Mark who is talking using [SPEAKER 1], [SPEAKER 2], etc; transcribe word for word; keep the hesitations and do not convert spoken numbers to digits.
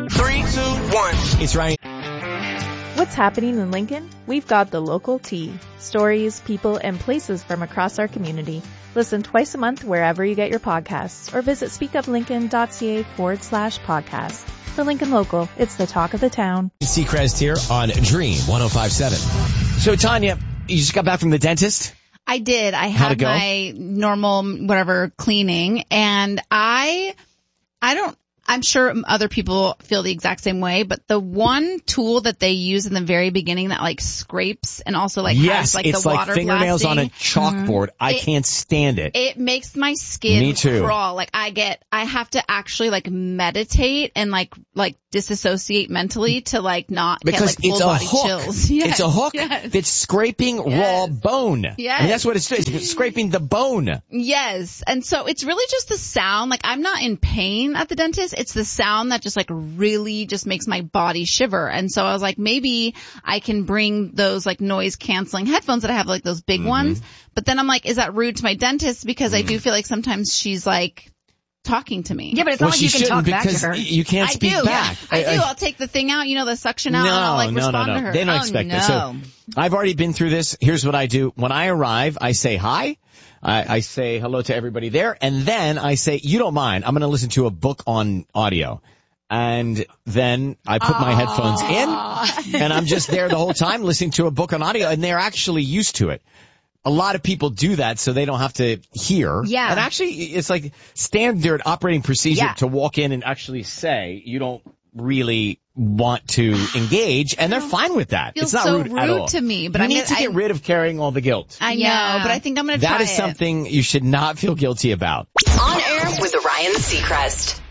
[SPEAKER 1] Three, two, one.
[SPEAKER 2] It's Ryan.
[SPEAKER 3] What's happening in Lincoln? We've got the local tea. Stories, people, and places from across our community. Listen twice a month wherever you get your podcasts or visit speakuplincoln.ca forward slash podcast. For Lincoln Local, it's the talk of the town.
[SPEAKER 2] Seacrest here on Dream one oh five point seven. So, Tanya, you just got back from the dentist?
[SPEAKER 4] I did. I
[SPEAKER 2] How'd it
[SPEAKER 4] had
[SPEAKER 2] go?
[SPEAKER 4] my normal, whatever, cleaning, and I, I don't, I'm sure other people feel the exact same way, but the one tool that they use in the very beginning that like scrapes and also like
[SPEAKER 2] yes,
[SPEAKER 4] has like
[SPEAKER 2] it's
[SPEAKER 4] the
[SPEAKER 2] like
[SPEAKER 4] water
[SPEAKER 2] fingernails
[SPEAKER 4] blasting,
[SPEAKER 2] on a chalkboard. Mm-hmm. I
[SPEAKER 4] it,
[SPEAKER 2] can't stand it.
[SPEAKER 4] It makes my skin
[SPEAKER 2] Me too.
[SPEAKER 4] crawl. Like I get, I have to actually like meditate and like, like disassociate mentally to like not
[SPEAKER 2] because
[SPEAKER 4] get like full
[SPEAKER 2] it's a
[SPEAKER 4] body
[SPEAKER 2] hook.
[SPEAKER 4] chills. Yes,
[SPEAKER 2] it's a hook
[SPEAKER 4] yes.
[SPEAKER 2] that's scraping
[SPEAKER 4] Yes.
[SPEAKER 2] raw bone.
[SPEAKER 4] Yes.
[SPEAKER 2] I mean, that's what it's doing. It's scraping the bone.
[SPEAKER 4] Yes. And so it's really just the sound. Like I'm not in pain at the dentist. It's the sound that just like really just makes my body shiver. And so I was like, maybe I can bring those like noise canceling headphones that I have, like those big
[SPEAKER 2] mm-hmm.
[SPEAKER 4] ones. But then I'm like, is that rude to my dentist? Because mm. I do feel like sometimes she's like talking to me.
[SPEAKER 5] Yeah, but it's not
[SPEAKER 2] well,
[SPEAKER 5] like
[SPEAKER 2] she
[SPEAKER 5] you can talk back to
[SPEAKER 2] because
[SPEAKER 5] her.
[SPEAKER 2] You can't speak
[SPEAKER 4] I do.
[SPEAKER 2] back.
[SPEAKER 4] I,
[SPEAKER 2] I,
[SPEAKER 4] do.
[SPEAKER 2] I,
[SPEAKER 4] I'll take the thing out, you know, the suction out,
[SPEAKER 2] no,
[SPEAKER 4] and I'll like
[SPEAKER 2] no,
[SPEAKER 4] respond
[SPEAKER 2] no, no.
[SPEAKER 4] to her.
[SPEAKER 2] They don't
[SPEAKER 4] oh,
[SPEAKER 2] expect
[SPEAKER 4] no.
[SPEAKER 2] that. So I've already been through this. Here's what I do. When I arrive, I say hi. I, I say hello to everybody there. And then I say, you don't mind, I'm going to listen to a book on audio. And then I put my headphones in, and I'm just there the whole time listening to a book on audio, and they're actually used to it. A lot of people do that so they don't have to hear.
[SPEAKER 5] Yeah.
[SPEAKER 2] And actually, it's like standard operating procedure
[SPEAKER 5] Yeah.
[SPEAKER 2] to walk in and actually say you don't really want to engage, and they're fine with that.
[SPEAKER 4] Feels
[SPEAKER 2] It's not
[SPEAKER 4] so
[SPEAKER 2] rude, at all.
[SPEAKER 4] to me, but
[SPEAKER 2] you
[SPEAKER 4] I'm
[SPEAKER 2] need
[SPEAKER 4] gonna,
[SPEAKER 2] to get
[SPEAKER 4] I,
[SPEAKER 2] rid of carrying all the guilt.
[SPEAKER 4] I know,
[SPEAKER 5] Yeah.
[SPEAKER 4] but I think I'm going to try
[SPEAKER 2] That is
[SPEAKER 4] it.
[SPEAKER 2] something you should not feel guilty about.
[SPEAKER 6] On air with Ryan Seacrest.